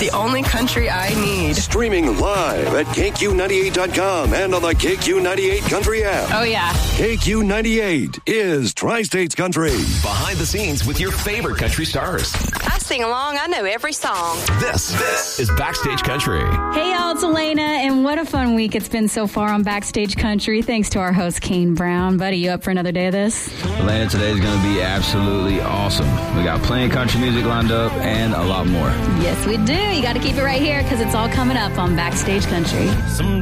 The only country I need. Streaming live at KQ98.com and on the KQ98 Country app. Oh, yeah. KQ98 is Tri-States Country. Behind the scenes with your favorite country stars. I sing along. I know every song. This is Backstage Country. Hey, y'all, it's Elena, and what a fun week it's been so far on Backstage Country, thanks to our host, Kane Brown. Buddy, you up for another day of this? Elena, today's going to be absolutely awesome. We got plenty of country music lined up and a lot more. Yes, we do. You got to keep it right here because it's all coming up on Backstage Country.